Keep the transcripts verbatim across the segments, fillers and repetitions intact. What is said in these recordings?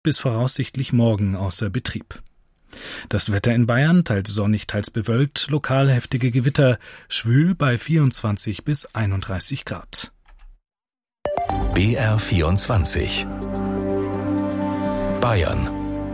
bis voraussichtlich morgen außer Betrieb. Das Wetter in Bayern, teils sonnig, teils bewölkt, lokal heftige Gewitter, schwül bei vierundzwanzig bis einunddreißig Grad. B R vierundzwanzig Bayern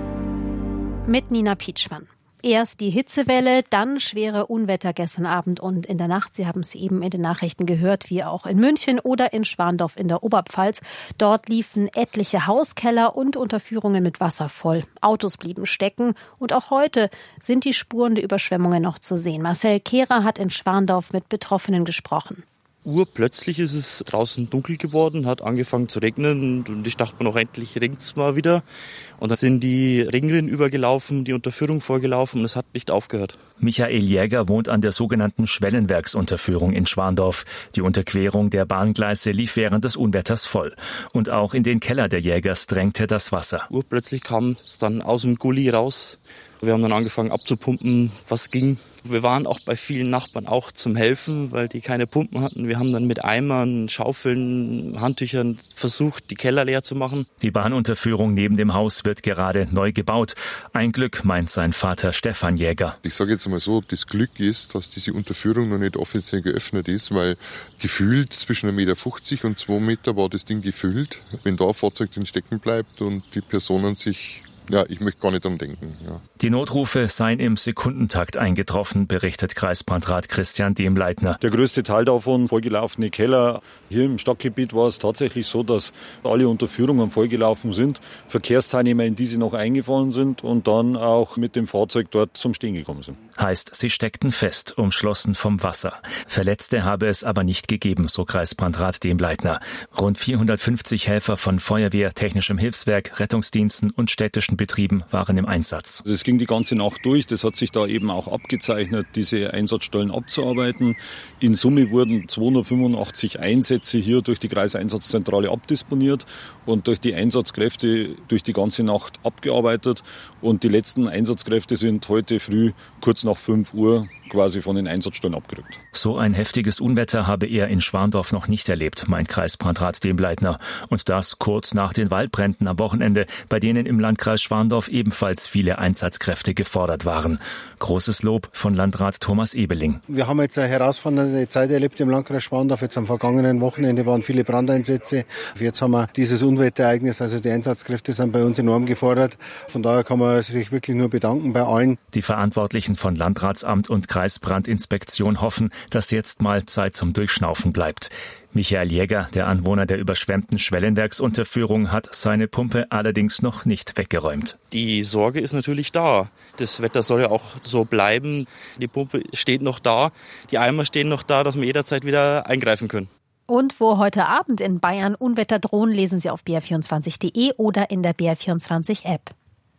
mit Nina Pietschmann. Erst die Hitzewelle, dann schwere Unwetter gestern Abend und in der Nacht. Sie haben es eben in den Nachrichten gehört, wie auch in München oder in Schwandorf in der Oberpfalz. Dort liefen etliche Hauskeller und Unterführungen mit Wasser voll. Autos blieben stecken und auch heute sind die Spuren der Überschwemmungen noch zu sehen. Marcel Kehrer hat in Schwandorf mit Betroffenen gesprochen. Urplötzlich ist es draußen dunkel geworden, hat angefangen zu regnen und ich dachte mir noch, endlich regnet es mal wieder. Und dann sind die Regenrinnen übergelaufen, die Unterführung vorgelaufen und es hat nicht aufgehört. Michael Jäger wohnt an der sogenannten Schwellenwerksunterführung in Schwandorf. Die Unterquerung der Bahngleise lief während des Unwetters voll. Und auch in den Keller der Jägers drängte das Wasser. Urplötzlich kam es dann aus dem Gully raus. Wir haben dann angefangen abzupumpen, was ging. Wir waren auch bei vielen Nachbarn auch zum Helfen, weil die keine Pumpen hatten. Wir haben dann mit Eimern, Schaufeln, Handtüchern versucht, die Keller leer zu machen. Die Bahnunterführung neben dem Haus wird gerade neu gebaut. Ein Glück, meint sein Vater Stefan Jäger. Ich sage jetzt mal so, das Glück ist, dass diese Unterführung noch nicht offiziell geöffnet ist, weil gefühlt zwischen eins Komma fünfzig Meter und zwei Meter war das Ding gefüllt. Wenn da ein Fahrzeug drin stecken bleibt und die Personen sich... Ja, ich möchte gar nicht dran denken. Ja. Die Notrufe seien im Sekundentakt eingetroffen, berichtet Kreisbrandrat Christian Demleitner. Der größte Teil davon vollgelaufene Keller. Hier im Stadtgebiet war es tatsächlich so, dass alle Unterführungen vollgelaufen sind, Verkehrsteilnehmer in diese noch eingefallen sind und dann auch mit dem Fahrzeug dort zum Stehen gekommen sind. Heißt, sie steckten fest, umschlossen vom Wasser. Verletzte habe es aber nicht gegeben, so Kreisbrandrat Demleitner. Rund vierhundertfünfzig Helfer von Feuerwehr, Technischem Hilfswerk, Rettungsdiensten und städtischen Betrieben waren im Einsatz. Es ging die ganze Nacht durch. Das hat sich da eben auch abgezeichnet, diese Einsatzstellen abzuarbeiten. In Summe wurden zweihundertfünfundachtzig Einsätze hier durch die Kreiseinsatzzentrale abdisponiert und durch die Einsatzkräfte durch die ganze Nacht abgearbeitet. Und die letzten Einsatzkräfte sind heute früh kurz nach fünf Uhr quasi von den Einsatzstellen abgerückt. So ein heftiges Unwetter habe er in Schwandorf noch nicht erlebt, meint Kreisbrandrat Demleitner. Und das kurz nach den Waldbränden am Wochenende, bei denen im Landkreis Schwandorf ebenfalls viele Einsatzkräfte gefordert waren. Großes Lob von Landrat Thomas Ebeling. Wir haben jetzt eine herausfordernde Zeit erlebt im Landkreis Schwandorf. Jetzt am vergangenen Wochenende waren viele Brandeinsätze. Jetzt haben wir dieses Unwetterereignis, also die Einsatzkräfte sind bei uns enorm gefordert. Von daher kann man sich wirklich nur bedanken bei allen. Die Verantwortlichen von Landratsamt und Kreisbrandinspektion hoffen, dass jetzt mal Zeit zum Durchschnaufen bleibt. Michael Jäger, der Anwohner der überschwemmten Schwellenwerksunterführung, hat seine Pumpe allerdings noch nicht weggeräumt. Die Sorge ist natürlich da. Das Wetter soll ja auch so bleiben. Die Pumpe steht noch da, die Eimer stehen noch da, dass wir jederzeit wieder eingreifen können. Und wo heute Abend in Bayern Unwetter drohen, lesen Sie auf b r vierundzwanzig punkt d e oder in der B R vierundzwanzig App.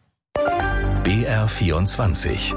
B R vierundzwanzig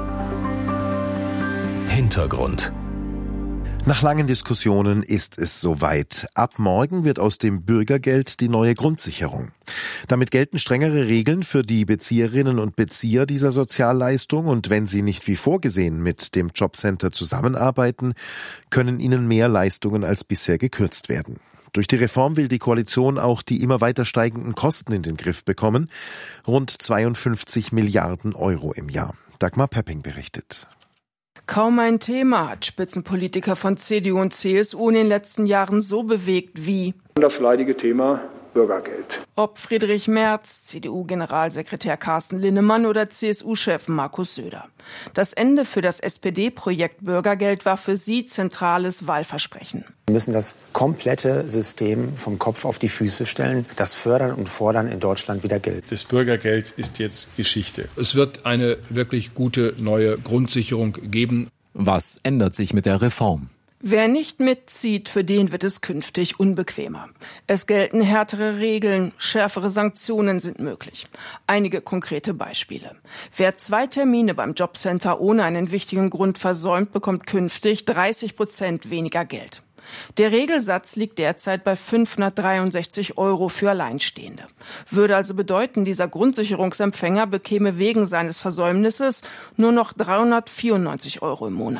Hintergrund. Nach langen Diskussionen ist es soweit. Ab morgen wird aus dem Bürgergeld die neue Grundsicherung. Damit gelten strengere Regeln für die Bezieherinnen und Bezieher dieser Sozialleistung und wenn sie nicht wie vorgesehen mit dem Jobcenter zusammenarbeiten, können ihnen mehr Leistungen als bisher gekürzt werden. Durch die Reform will die Koalition auch die immer weiter steigenden Kosten in den Griff bekommen. Rund zweiundfünfzig Milliarden Euro im Jahr. Dagmar Pepping berichtet. Kaum ein Thema hat Spitzenpolitiker von C D U und C S U in den letzten Jahren so bewegt wie das leidige Thema Bürgergeld. Ob Friedrich Merz, C D U-Generalsekretär Carsten Linnemann oder C S U-Chef Markus Söder. Das Ende für das S P D-Projekt Bürgergeld war für sie zentrales Wahlversprechen. Wir müssen das komplette System vom Kopf auf die Füße stellen. Das Fördern und Fordern in Deutschland wieder gilt. Das Bürgergeld ist jetzt Geschichte. Es wird eine wirklich gute neue Grundsicherung geben. Was ändert sich mit der Reform? Wer nicht mitzieht, für den wird es künftig unbequemer. Es gelten härtere Regeln, schärfere Sanktionen sind möglich. Einige konkrete Beispiele. Wer zwei Termine beim Jobcenter ohne einen wichtigen Grund versäumt, bekommt künftig dreißig Prozent weniger Geld. Der Regelsatz liegt derzeit bei fünfhundertdreiundsechzig Euro für Alleinstehende. Würde also bedeuten, dieser Grundsicherungsempfänger bekäme wegen seines Versäumnisses nur noch dreihundertvierundneunzig Euro im Monat.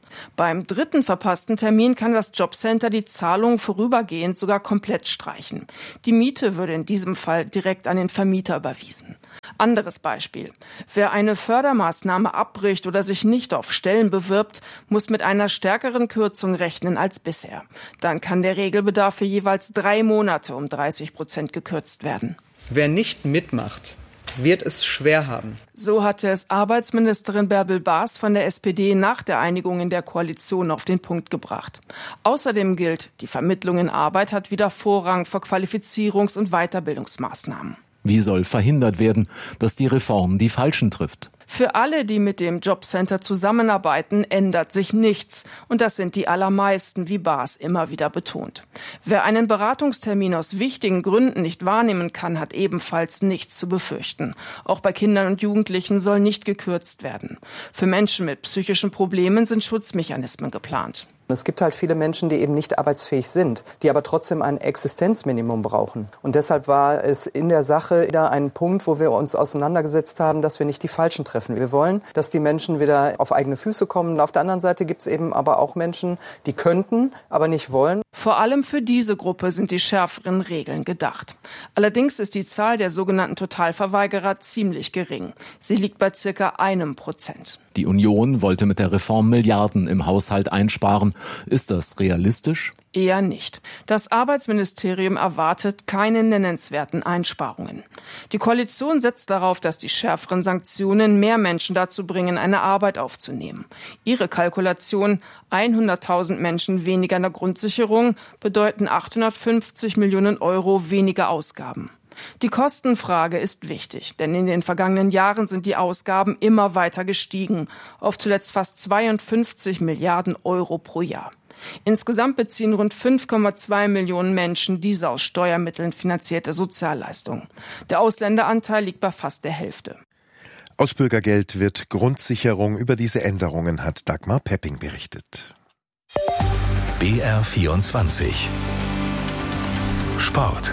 Beim dritten verpassten Termin kann das Jobcenter die Zahlung vorübergehend sogar komplett streichen. Die Miete würde in diesem Fall direkt an den Vermieter überwiesen. Anderes Beispiel. Wer eine Fördermaßnahme abbricht oder sich nicht auf Stellen bewirbt, muss mit einer stärkeren Kürzung rechnen als bisher. Dann kann der Regelbedarf für jeweils drei Monate um dreißig Prozent gekürzt werden. Wer nicht mitmacht, wird es schwer haben. So hatte es Arbeitsministerin Bärbel Baas von der S P D nach der Einigung in der Koalition auf den Punkt gebracht. Außerdem gilt, die Vermittlung in Arbeit hat wieder Vorrang vor Qualifizierungs- und Weiterbildungsmaßnahmen. Wie soll verhindert werden, dass die Reform die Falschen trifft? Für alle, die mit dem Jobcenter zusammenarbeiten, ändert sich nichts. Und das sind die allermeisten, wie Baas immer wieder betont. Wer einen Beratungstermin aus wichtigen Gründen nicht wahrnehmen kann, hat ebenfalls nichts zu befürchten. Auch bei Kindern und Jugendlichen soll nicht gekürzt werden. Für Menschen mit psychischen Problemen sind Schutzmechanismen geplant. Es gibt halt viele Menschen, die eben nicht arbeitsfähig sind, die aber trotzdem ein Existenzminimum brauchen. Und deshalb war es in der Sache wieder ein Punkt, wo wir uns auseinandergesetzt haben, dass wir nicht die Falschen treffen. Wir wollen, dass die Menschen wieder auf eigene Füße kommen. Und auf der anderen Seite gibt es eben aber auch Menschen, die könnten, aber nicht wollen. Vor allem für diese Gruppe sind die schärferen Regeln gedacht. Allerdings ist die Zahl der sogenannten Totalverweigerer ziemlich gering. Sie liegt bei circa einem Prozent. Die Union wollte mit der Reform Milliarden im Haushalt einsparen. Ist das realistisch? Eher nicht. Das Arbeitsministerium erwartet keine nennenswerten Einsparungen. Die Koalition setzt darauf, dass die schärferen Sanktionen mehr Menschen dazu bringen, eine Arbeit aufzunehmen. Ihre Kalkulation, hunderttausend Menschen weniger in der Grundsicherung, bedeuten achthundertfünfzig Millionen Euro weniger Ausgaben. Die Kostenfrage ist wichtig, denn in den vergangenen Jahren sind die Ausgaben immer weiter gestiegen, auf zuletzt fast zweiundfünfzig Milliarden Euro pro Jahr. Insgesamt beziehen rund fünf Komma zwei Millionen Menschen diese aus Steuermitteln finanzierte Sozialleistung. Der Ausländeranteil liegt bei fast der Hälfte. Aus Bürgergeld wird Grundsicherung. Über diese Änderungen hat Dagmar Pepping berichtet. B R vierundzwanzig Sport.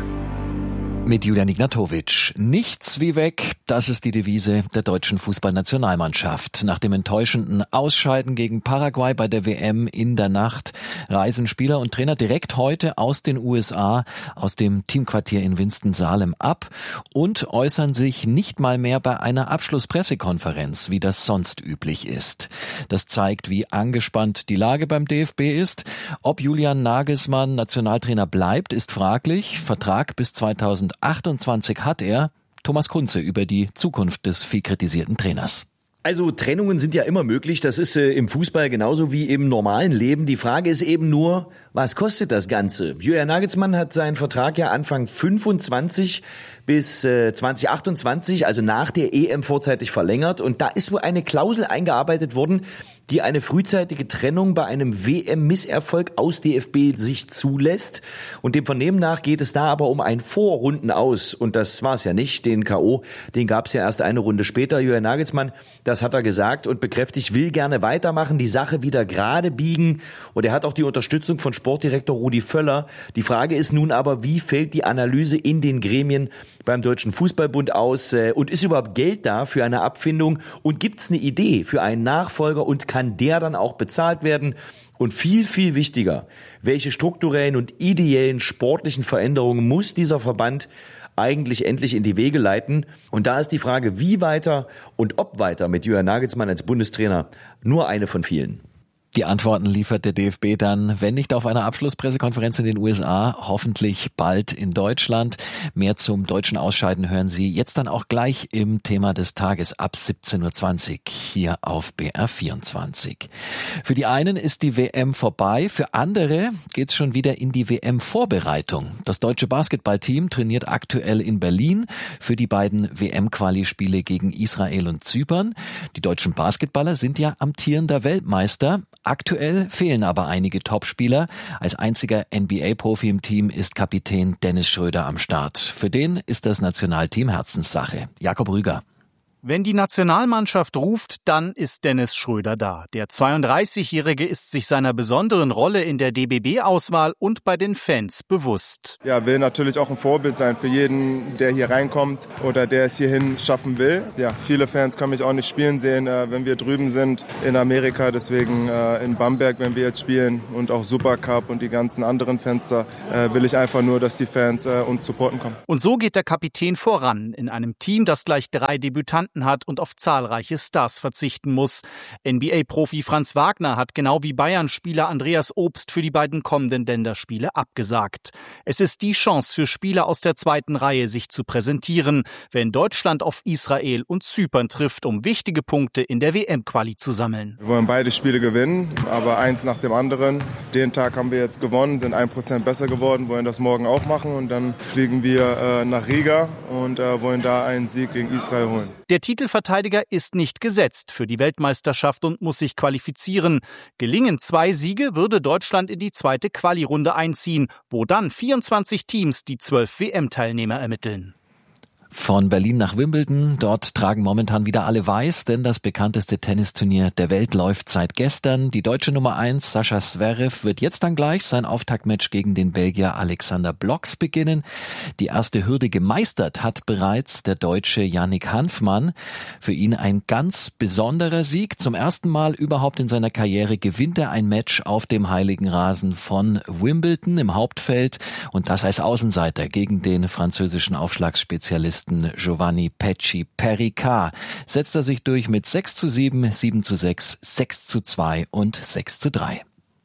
Mit Julian Ignatowitsch. Nichts wie weg, das ist die Devise der deutschen Fußballnationalmannschaft. Nach dem enttäuschenden Ausscheiden gegen Paraguay bei der W M in der Nacht reisen Spieler und Trainer direkt heute aus den U S A, aus dem Teamquartier in Winston-Salem ab und äußern sich nicht mal mehr bei einer Abschlusspressekonferenz, wie das sonst üblich ist. Das zeigt, wie angespannt die Lage beim D F B ist. Ob Julian Nagelsmann Nationaltrainer bleibt, ist fraglich. Vertrag bis zweitausendachtundzwanzig hat er. Thomas Kunze über die Zukunft des viel kritisierten Trainers. Also Trennungen sind ja immer möglich, das ist äh, im Fußball genauso wie im normalen Leben. Die Frage ist eben nur, was kostet das Ganze? Julian Nagelsmann hat seinen Vertrag ja Anfang fünfundzwanzig bis äh, zwanzig achtundzwanzig, also nach der E M vorzeitig verlängert. Und da ist wohl eine Klausel eingearbeitet worden, die eine frühzeitige Trennung bei einem W M-Misserfolg aus D F B-Sicht zulässt. Und dem Vernehmen nach geht es da aber um ein Vorrundenaus. Und das war es ja nicht. Den K O, den gab es ja erst eine Runde später. Julian Nagelsmann, das hat er gesagt und bekräftigt, will gerne weitermachen, die Sache wieder gerade biegen. Und er hat auch die Unterstützung von Sportdirektor Rudi Völler. Die Frage ist nun aber, wie fällt die Analyse in den Gremien beim Deutschen Fußballbund aus? Und ist überhaupt Geld da für eine Abfindung? Und gibt es eine Idee für einen Nachfolger und kann der dann auch bezahlt werden? Und viel, viel wichtiger, welche strukturellen und ideellen sportlichen Veränderungen muss dieser Verband eigentlich endlich in die Wege leiten? Und da ist die Frage, wie weiter und ob weiter mit Julian Nagelsmann als Bundestrainer, nur eine von vielen. Die Antworten liefert der D F B dann, wenn nicht auf einer Abschlusspressekonferenz in den U S A, hoffentlich bald in Deutschland. Mehr zum deutschen Ausscheiden hören Sie jetzt dann auch gleich im Thema des Tages ab siebzehn Uhr zwanzig hier auf B R vierundzwanzig. Für die einen ist die W M vorbei, für andere geht's schon wieder in die W M-Vorbereitung. Das deutsche Basketballteam trainiert aktuell in Berlin für die beiden W M-Quali-Spiele gegen Israel und Zypern. Die deutschen Basketballer sind ja amtierender Weltmeister. Aktuell fehlen aber einige Topspieler. Als einziger N B A-Profi im Team ist Kapitän Dennis Schröder am Start. Für den ist das Nationalteam Herzenssache. Jakob Rüger. Wenn die Nationalmannschaft ruft, dann ist Dennis Schröder da. Der zweiunddreißigjährige ist sich seiner besonderen Rolle in der D B B-Auswahl und bei den Fans bewusst. Ja, will natürlich auch ein Vorbild sein für jeden, der hier reinkommt oder der es hierhin schaffen will. Ja, viele Fans können mich auch nicht spielen sehen, wenn wir drüben sind in Amerika. Deswegen in Bamberg, wenn wir jetzt spielen, und auch Supercup und die ganzen anderen Fenster, will ich einfach nur, dass die Fans uns supporten kommen. Und so geht der Kapitän voran in einem Team, das gleich drei Debütanten hat und auf zahlreiche Stars verzichten muss. N B A-Profi Franz Wagner hat genau wie Bayern-Spieler Andreas Obst für die beiden kommenden Länderspiele abgesagt. Es ist die Chance für Spieler aus der zweiten Reihe, sich zu präsentieren, wenn Deutschland auf Israel und Zypern trifft, um wichtige Punkte in der W M-Quali zu sammeln. Wir wollen beide Spiele gewinnen, aber eins nach dem anderen. Den Tag haben wir jetzt gewonnen, sind ein Prozent besser geworden, wollen das morgen auch machen und dann fliegen wir äh, nach Riga und äh, wollen da einen Sieg gegen Israel holen. Der Titelverteidiger ist nicht gesetzt für die Weltmeisterschaft und muss sich qualifizieren. Gelingen zwei Siege, würde Deutschland in die zweite Quali-Runde einziehen, wo dann vierundzwanzig Teams die zwölf W M-Teilnehmer ermitteln. Von Berlin nach Wimbledon, dort tragen momentan wieder alle weiß, denn das bekannteste Tennisturnier der Welt läuft seit gestern. Die deutsche Nummer eins, Sascha Zverev, wird jetzt dann gleich sein Auftaktmatch gegen den Belgier Alexander Blocks beginnen. Die erste Hürde gemeistert hat bereits der Deutsche Yannick Hanfmann. Für ihn ein ganz besonderer Sieg. Zum ersten Mal überhaupt in seiner Karriere gewinnt er ein Match auf dem heiligen Rasen von Wimbledon im Hauptfeld und das als Außenseiter gegen den französischen Aufschlagsspezialisten Giovanni Pecci Pericard. Setzt er sich durch mit sechs zu sieben, sieben zu sechs, sechs zu zwei und sechs zu drei.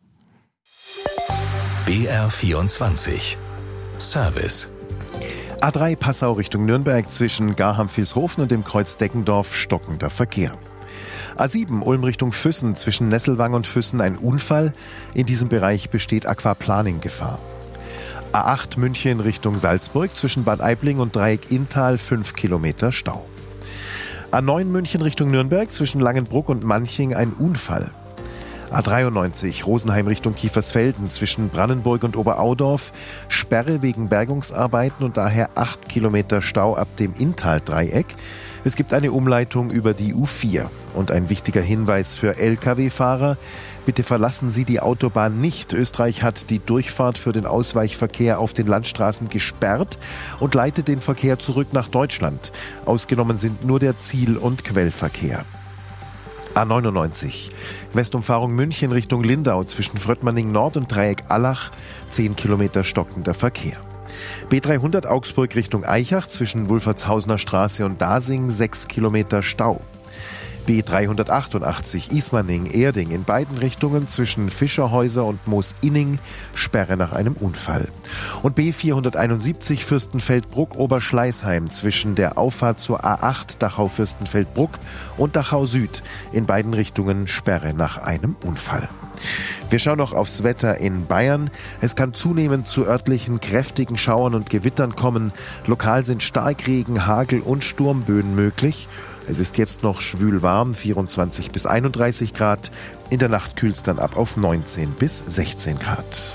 B R vierundzwanzig Service. A drei Passau Richtung Nürnberg zwischen Garham-Vilshofen und dem Kreuz Deggendorf stockender Verkehr. A sieben Ulm Richtung Füssen zwischen Nesselwang und Füssen ein Unfall. In diesem Bereich besteht Aquaplaning-Gefahr. A acht München Richtung Salzburg zwischen Bad Aibling und Dreieck Inntal fünf Kilometer Stau. A neun München Richtung Nürnberg zwischen Langenbruck und Manching ein Unfall. A dreiundneunzig Rosenheim Richtung Kiefersfelden zwischen Brannenburg und Oberaudorf Sperre wegen Bergungsarbeiten und daher acht Kilometer Stau ab dem Inntal-Dreieck. Es gibt eine Umleitung über die U vier. Und ein wichtiger Hinweis für L K W-Fahrer: Bitte verlassen Sie die Autobahn nicht. Österreich hat die Durchfahrt für den Ausweichverkehr auf den Landstraßen gesperrt und leitet den Verkehr zurück nach Deutschland. Ausgenommen sind nur der Ziel- und Quellverkehr. A neunundneunzig Westumfahrung München Richtung Lindau zwischen Fröttmanning Nord und Dreieck Allach zehn Kilometer stockender Verkehr. B dreihundert Augsburg Richtung Eichach zwischen Wulfertshausener Straße und Dasing sechs Kilometer Stau. B dreihundertachtundachtzig Ismaning-Erding in beiden Richtungen zwischen Fischerhäuser und Moosinning Sperre nach einem Unfall. Und B vierhunderteinundsiebzig Fürstenfeldbruck-Oberschleißheim zwischen der Auffahrt zur A acht Dachau-Fürstenfeldbruck und Dachau Süd in beiden Richtungen Sperre nach einem Unfall. Wir schauen noch aufs Wetter in Bayern. Es kann zunehmend zu örtlichen kräftigen Schauern und Gewittern kommen. Lokal sind Starkregen, Hagel und Sturmböen möglich. Es ist jetzt noch schwül warm, vierundzwanzig bis einunddreißig Grad. In der Nacht kühlt es dann ab auf neunzehn bis sechzehn Grad.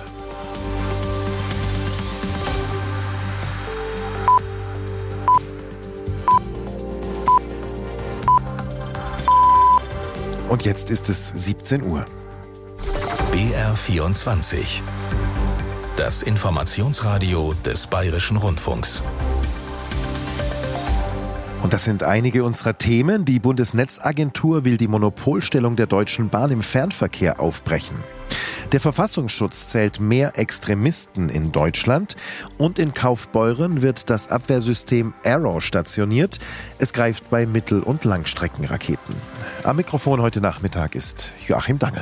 Und jetzt ist es siebzehn Uhr. B R vierundzwanzig. Das Informationsradio des Bayerischen Rundfunks. Und das sind einige unserer Themen. Die Bundesnetzagentur will die Monopolstellung der Deutschen Bahn im Fernverkehr aufbrechen. Der Verfassungsschutz zählt mehr Extremisten in Deutschland. Und in Kaufbeuren wird das Abwehrsystem Arrow stationiert. Es greift bei Mittel- und Langstreckenraketen. Am Mikrofon heute Nachmittag ist Joachim Dangel.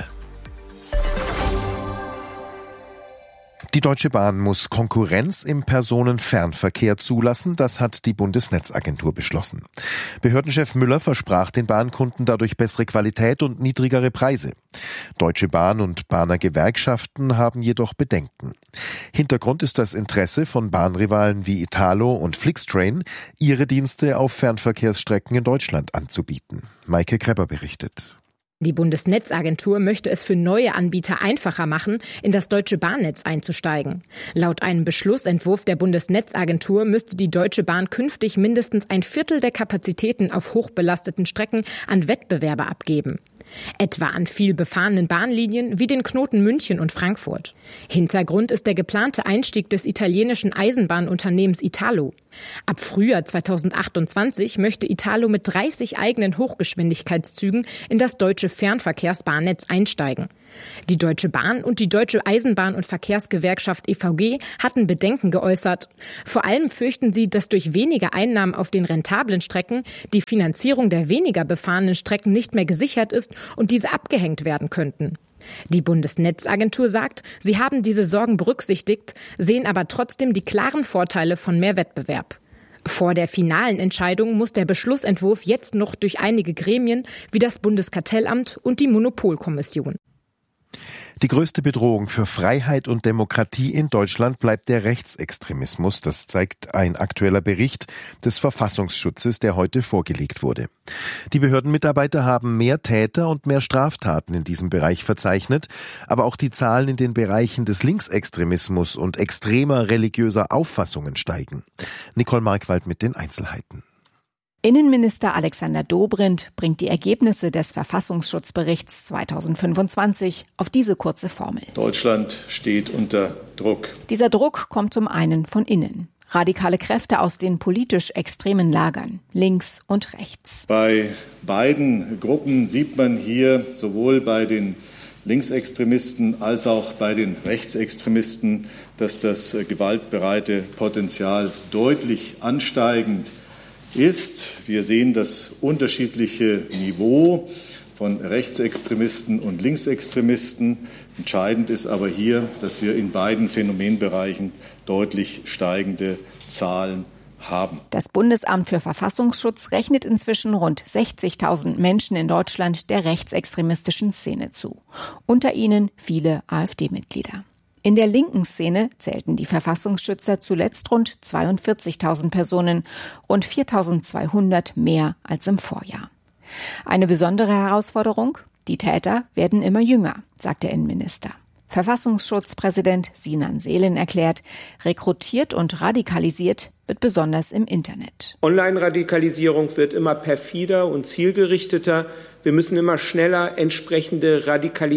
Die Deutsche Bahn muss Konkurrenz im Personenfernverkehr zulassen. Das hat die Bundesnetzagentur beschlossen. Behördenchef Müller versprach den Bahnkunden dadurch bessere Qualität und niedrigere Preise. Deutsche Bahn und Bahner Gewerkschaften haben jedoch Bedenken. Hintergrund ist das Interesse von Bahnrivalen wie Italo und Flixtrain, ihre Dienste auf Fernverkehrsstrecken in Deutschland anzubieten. Maike Kreber berichtet. Die Bundesnetzagentur möchte es für neue Anbieter einfacher machen, in das Deutsche Bahnnetz einzusteigen. Laut einem Beschlussentwurf der Bundesnetzagentur müsste die Deutsche Bahn künftig mindestens ein Viertel der Kapazitäten auf hochbelasteten Strecken an Wettbewerber abgeben. Etwa an viel befahrenen Bahnlinien wie den Knoten München und Frankfurt. Hintergrund ist der geplante Einstieg des italienischen Eisenbahnunternehmens Italo. Ab Frühjahr zweitausendachtundzwanzig möchte Italo mit dreißig eigenen Hochgeschwindigkeitszügen in das deutsche Fernverkehrsbahnnetz einsteigen. Die Deutsche Bahn und die Deutsche Eisenbahn- und Verkehrsgewerkschaft E V G hatten Bedenken geäußert. Vor allem fürchten sie, dass durch weniger Einnahmen auf den rentablen Strecken die Finanzierung der weniger befahrenen Strecken nicht mehr gesichert ist und diese abgehängt werden könnten. Die Bundesnetzagentur sagt, sie haben diese Sorgen berücksichtigt, sehen aber trotzdem die klaren Vorteile von mehr Wettbewerb. Vor der finalen Entscheidung muss der Beschlussentwurf jetzt noch durch einige Gremien wie das Bundeskartellamt und die Monopolkommission. Die größte Bedrohung für Freiheit und Demokratie in Deutschland bleibt der Rechtsextremismus. Das zeigt ein aktueller Bericht des Verfassungsschutzes, der heute vorgelegt wurde. Die Behördenmitarbeiter haben mehr Täter und mehr Straftaten in diesem Bereich verzeichnet, aber auch die Zahlen in den Bereichen des Linksextremismus und extremer religiöser Auffassungen steigen. Nicole Markwald mit den Einzelheiten. Innenminister Alexander Dobrindt bringt die Ergebnisse des Verfassungsschutzberichts zweitausendfünfundzwanzig auf diese kurze Formel. Deutschland steht unter Druck. Dieser Druck kommt zum einen von innen. Radikale Kräfte aus den politisch extremen Lagern, links und rechts. Bei beiden Gruppen sieht man hier sowohl bei den Linksextremisten als auch bei den Rechtsextremisten, dass das gewaltbereite Potenzial deutlich ansteigend ist. Wir sehen das unterschiedliche Niveau von Rechtsextremisten und Linksextremisten. Entscheidend ist aber hier, dass wir in beiden Phänomenbereichen deutlich steigende Zahlen haben. Das Bundesamt für Verfassungsschutz rechnet inzwischen rund sechzigtausend Menschen in Deutschland der rechtsextremistischen Szene zu. Unter ihnen viele AfD-Mitglieder. In der linken Szene zählten die Verfassungsschützer zuletzt rund zweiundvierzigtausend Personen, rund viertausendzweihundert mehr als im Vorjahr. Eine besondere Herausforderung? Die Täter werden immer jünger, sagt der Innenminister. Verfassungsschutzpräsident Sinan Selin erklärt, rekrutiert und radikalisiert wird besonders im Internet. Online-Radikalisierung wird immer perfider und zielgerichteter. Wir müssen immer schneller entsprechende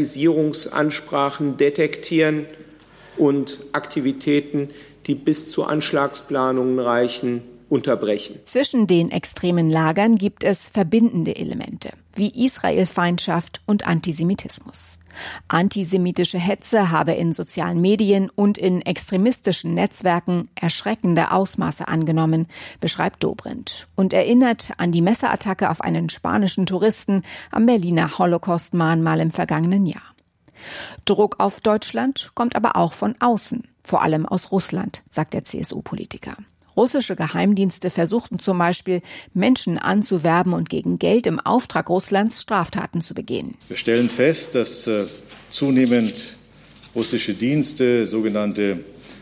Radikalisierungsansprachen detektieren und Aktivitäten, die bis zu Anschlagsplanungen reichen, unterbrechen. Zwischen den extremen Lagern gibt es verbindende Elemente, wie Israelfeindschaft und Antisemitismus. Antisemitische Hetze habe in sozialen Medien und in extremistischen Netzwerken erschreckende Ausmaße angenommen, beschreibt Dobrindt und erinnert an die Messerattacke auf einen spanischen Touristen am Berliner Holocaust-Mahnmal im vergangenen Jahr. Druck auf Deutschland kommt aber auch von außen, vor allem aus Russland, sagt der C S U-Politiker. Russische Geheimdienste versuchten zum Beispiel, Menschen anzuwerben und gegen Geld im Auftrag Russlands Straftaten zu begehen. Wir stellen fest, dass äh, zunehmend russische Dienste, sogenannte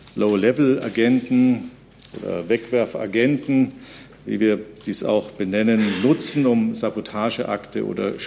Low-Level-Agenten oder Wegwerfagenten, wie wir dies auch benennen, nutzen, um Sabotageakte oder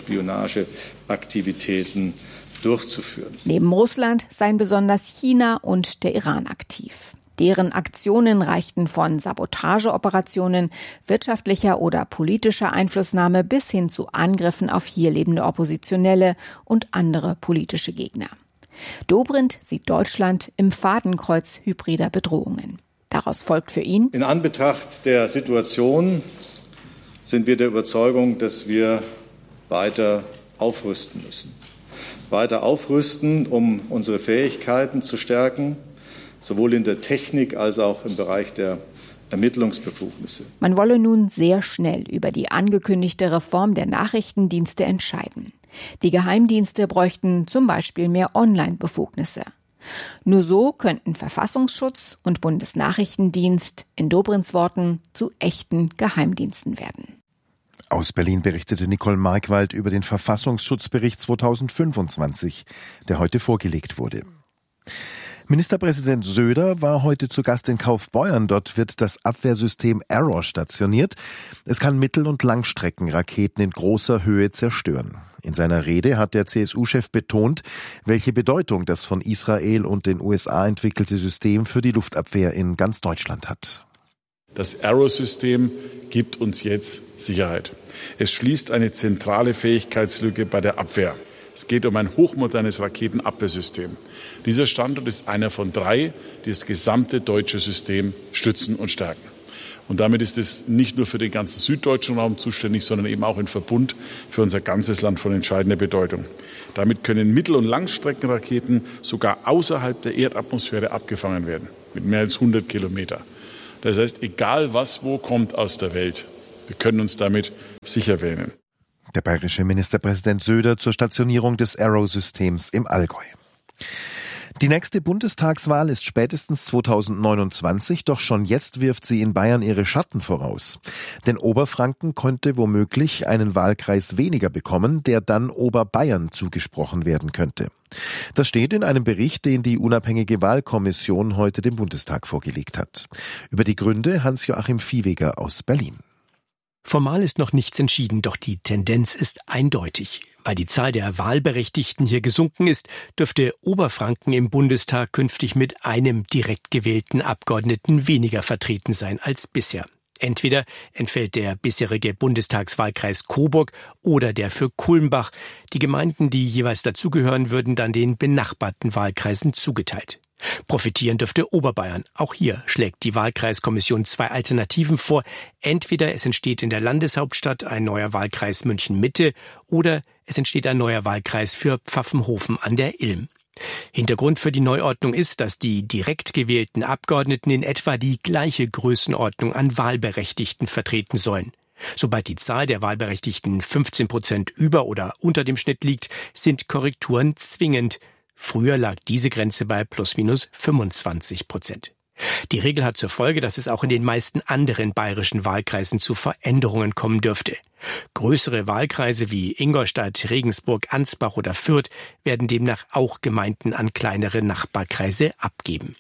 Spionageaktivitäten durchzuführen. Neben Russland seien besonders China und der Iran aktiv. Deren Aktionen reichten von Sabotageoperationen, wirtschaftlicher oder politischer Einflussnahme bis hin zu Angriffen auf hier lebende Oppositionelle und andere politische Gegner. Dobrindt sieht Deutschland im Fadenkreuz hybrider Bedrohungen. Daraus folgt für ihn: In Anbetracht der Situation sind wir der Überzeugung, dass wir weiter aufrüsten müssen. Weiter aufrüsten, um unsere Fähigkeiten zu stärken, sowohl in der Technik als auch im Bereich der Ermittlungsbefugnisse. Man wolle nun sehr schnell über die angekündigte Reform der Nachrichtendienste entscheiden. Die Geheimdienste bräuchten zum Beispiel mehr Online-Befugnisse. Nur so könnten Verfassungsschutz und Bundesnachrichtendienst in Dobrindts Worten zu echten Geheimdiensten werden. Aus Berlin berichtete Nicole Markwald über den Verfassungsschutzbericht zweitausendfünfundzwanzig, der heute vorgelegt wurde. Ministerpräsident Söder war heute zu Gast in Kaufbeuern. Dort wird das Abwehrsystem Arrow stationiert. Es kann Mittel- und Langstreckenraketen in großer Höhe zerstören. In seiner Rede hat der C S U-Chef betont, welche Bedeutung das von Israel und den U S A entwickelte System für die Luftabwehr in ganz Deutschland hat. Das Arrow-System gibt uns jetzt Sicherheit. Es schließt eine zentrale Fähigkeitslücke bei der Abwehr. Es geht um ein hochmodernes Raketenabwehrsystem. Dieser Standort ist einer von drei, die das gesamte deutsche System stützen und stärken. Und damit ist es nicht nur für den ganzen süddeutschen Raum zuständig, sondern eben auch im Verbund für unser ganzes Land von entscheidender Bedeutung. Damit können Mittel- und Langstreckenraketen sogar außerhalb der Erdatmosphäre abgefangen werden, mit mehr als hundert Kilometer. Das heißt, egal was wo kommt aus der Welt, wir können uns damit sicher wähnen. Der bayerische Ministerpräsident Söder zur Stationierung des Arrow-Systems im Allgäu. Die nächste Bundestagswahl ist spätestens zweitausendneunundzwanzig, doch schon jetzt wirft sie in Bayern ihre Schatten voraus. Denn Oberfranken könnte womöglich einen Wahlkreis weniger bekommen, der dann Oberbayern zugesprochen werden könnte. Das steht in einem Bericht, den die unabhängige Wahlkommission heute dem Bundestag vorgelegt hat. Über die Gründe Hans-Joachim Viehweger aus Berlin. Formal ist noch nichts entschieden, doch die Tendenz ist eindeutig. Weil die Zahl der Wahlberechtigten hier gesunken ist, dürfte Oberfranken im Bundestag künftig mit einem direkt gewählten Abgeordneten weniger vertreten sein als bisher. Entweder entfällt der bisherige Bundestagswahlkreis Coburg oder der für Kulmbach. Die Gemeinden, die jeweils dazugehören, würden dann den benachbarten Wahlkreisen zugeteilt. Profitieren dürfte Oberbayern. Auch hier schlägt die Wahlkreiskommission zwei Alternativen vor. Entweder es entsteht in der Landeshauptstadt ein neuer Wahlkreis München-Mitte oder es entsteht ein neuer Wahlkreis für Pfaffenhofen an der Ilm. Hintergrund für die Neuordnung ist, dass die direkt gewählten Abgeordneten in etwa die gleiche Größenordnung an Wahlberechtigten vertreten sollen. Sobald die Zahl der Wahlberechtigten fünfzehn Prozent über oder unter dem Schnitt liegt, sind Korrekturen zwingend. Früher lag diese Grenze bei plus minus fünfundzwanzig Prozent. Die Regel hat zur Folge, dass es auch in den meisten anderen bayerischen Wahlkreisen zu Veränderungen kommen dürfte. Größere Wahlkreise wie Ingolstadt, Regensburg, Ansbach oder Fürth werden demnach auch Gemeinden an kleinere Nachbarkreise abgeben.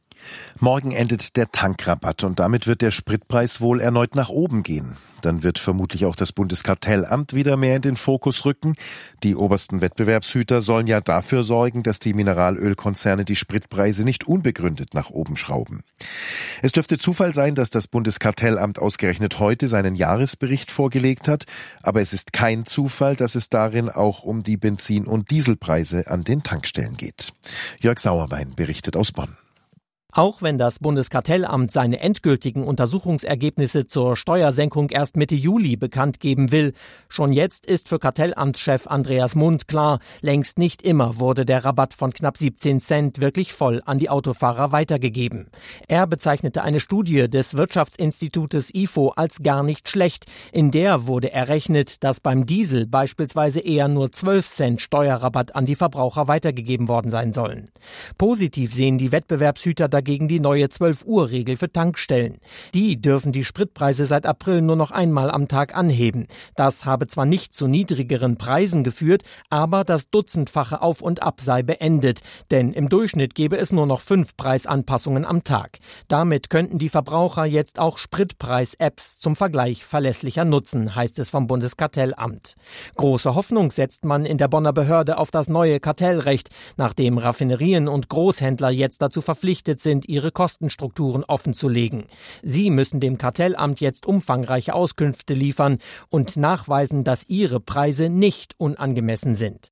Morgen endet der Tankrabatt und damit wird der Spritpreis wohl erneut nach oben gehen. Dann wird vermutlich auch das Bundeskartellamt wieder mehr in den Fokus rücken. Die obersten Wettbewerbshüter sollen ja dafür sorgen, dass die Mineralölkonzerne die Spritpreise nicht unbegründet nach oben schrauben. Es dürfte Zufall sein, dass das Bundeskartellamt ausgerechnet heute seinen Jahresbericht vorgelegt hat. Aber es ist kein Zufall, dass es darin auch um die Benzin- und Dieselpreise an den Tankstellen geht. Jörg Sauerwein berichtet aus Bonn. Auch wenn das Bundeskartellamt seine endgültigen Untersuchungsergebnisse zur Steuersenkung erst Mitte Juli bekannt geben will, schon jetzt ist für Kartellamtschef Andreas Mund klar, längst nicht immer wurde der Rabatt von knapp siebzehn Cent wirklich voll an die Autofahrer weitergegeben. Er bezeichnete eine Studie des Wirtschaftsinstitutes I F O als gar nicht schlecht. In der wurde errechnet, dass beim Diesel beispielsweise eher nur zwölf Cent Steuerrabatt an die Verbraucher weitergegeben worden sein sollen. Positiv sehen die Wettbewerbshüter dagegen die neue zwölf Uhr Regel für Tankstellen. Die dürfen die Spritpreise seit April nur noch einmal am Tag anheben. Das habe zwar nicht zu niedrigeren Preisen geführt, aber das dutzendfache Auf und Ab sei beendet. Denn im Durchschnitt gäbe es nur noch fünf Preisanpassungen am Tag. Damit könnten die Verbraucher jetzt auch Spritpreis-Apps zum Vergleich verlässlicher nutzen, heißt es vom Bundeskartellamt. Große Hoffnung setzt man in der Bonner Behörde auf das neue Kartellrecht, nachdem Raffinerien und Großhändler jetzt dazu verpflichtet sind, ihre Kostenstrukturen offenzulegen. Sie müssen dem Kartellamt jetzt umfangreiche Auskünfte liefern und nachweisen, dass ihre Preise nicht unangemessen sind.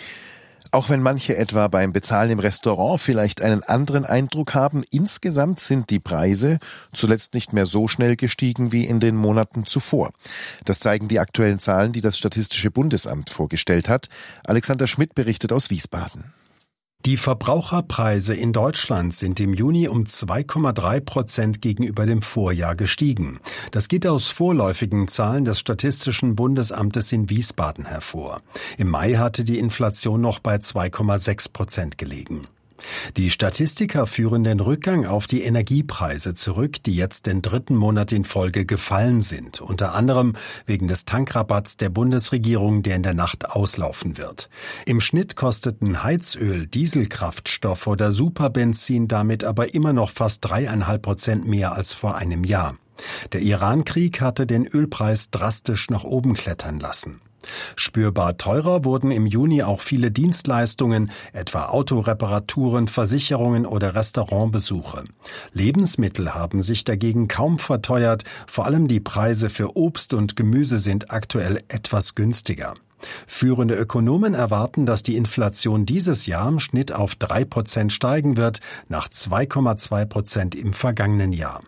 Auch wenn manche etwa beim Bezahlen im Restaurant vielleicht einen anderen Eindruck haben, insgesamt sind die Preise zuletzt nicht mehr so schnell gestiegen wie in den Monaten zuvor. Das zeigen die aktuellen Zahlen, die das Statistische Bundesamt vorgestellt hat. Alexander Schmidt berichtet aus Wiesbaden. Die Verbraucherpreise in Deutschland sind im Juni um zwei Komma drei Prozent gegenüber dem Vorjahr gestiegen. Das geht aus vorläufigen Zahlen des Statistischen Bundesamtes in Wiesbaden hervor. Im Mai hatte die Inflation noch bei zwei Komma sechs Prozent gelegen. Die Statistiker führen den Rückgang auf die Energiepreise zurück, die jetzt den dritten Monat in Folge gefallen sind, unter anderem wegen des Tankrabatts der Bundesregierung, der in der Nacht auslaufen wird. Im Schnitt kosteten Heizöl, Dieselkraftstoff oder Superbenzin damit aber immer noch fast dreieinhalb Prozent mehr als vor einem Jahr. Der Iran-Krieg hatte den Ölpreis drastisch nach oben klettern lassen. Spürbar teurer wurden im Juni auch viele Dienstleistungen, etwa Autoreparaturen, Versicherungen oder Restaurantbesuche. Lebensmittel haben sich dagegen kaum verteuert, vor allem die Preise für Obst und Gemüse sind aktuell etwas günstiger. Führende Ökonomen erwarten, dass die Inflation dieses Jahr im Schnitt auf drei Prozent steigen wird, nach zwei Komma zwei Prozent im vergangenen Jahr.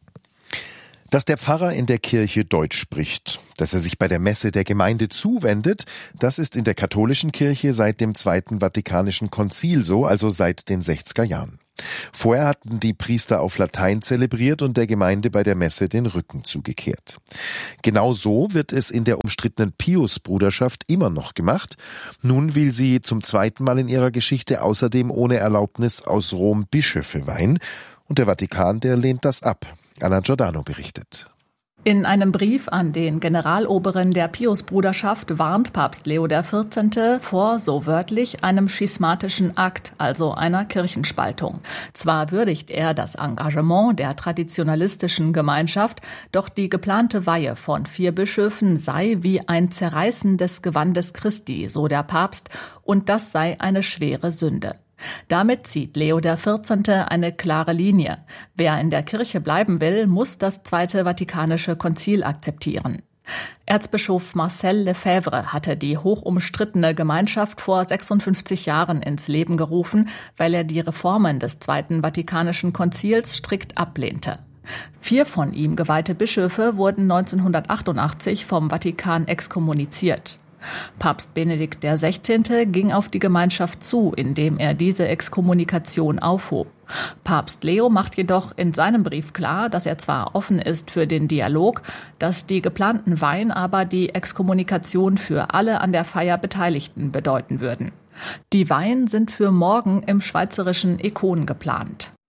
Dass der Pfarrer in der Kirche Deutsch spricht, dass er sich bei der Messe der Gemeinde zuwendet, das ist in der katholischen Kirche seit dem Zweiten Vatikanischen Konzil so, also seit den sechziger Jahren. Vorher hatten die Priester auf Latein zelebriert und der Gemeinde bei der Messe den Rücken zugekehrt. Genau so wird es in der umstrittenen Pius-Bruderschaft immer noch gemacht. Nun will sie zum zweiten Mal in ihrer Geschichte außerdem ohne Erlaubnis aus Rom Bischöfe weihen. Und der Vatikan, der lehnt das ab. Anna Giordano berichtet. In einem Brief an den Generaloberen der Pius-Bruderschaft warnt Papst Leo der vierzehnte vor, so wörtlich, einem schismatischen Akt, also einer Kirchenspaltung. Zwar würdigt er das Engagement der traditionalistischen Gemeinschaft, doch die geplante Weihe von vier Bischöfen sei wie ein Zerreißen des Gewandes Christi, so der Papst, und das sei eine schwere Sünde. Damit zieht Leo der vierzehnte eine klare Linie. Wer in der Kirche bleiben will, muss das Zweite Vatikanische Konzil akzeptieren. Erzbischof Marcel Lefebvre hatte die hochumstrittene Gemeinschaft vor sechsundfünfzig Jahren ins Leben gerufen, weil er die Reformen des Zweiten Vatikanischen Konzils strikt ablehnte. Vier von ihm geweihte Bischöfe wurden neunzehnhundertachtundachtzig vom Vatikan exkommuniziert. Papst Benedikt der sechzehnte ging auf die Gemeinschaft zu, indem er diese Exkommunikation aufhob. Papst Leo macht jedoch in seinem Brief klar, dass er zwar offen ist für den Dialog, dass die geplanten Weihen aber die Exkommunikation für alle an der Feier Beteiligten bedeuten würden. Die Weihen sind für morgen im schweizerischen Ekon geplant.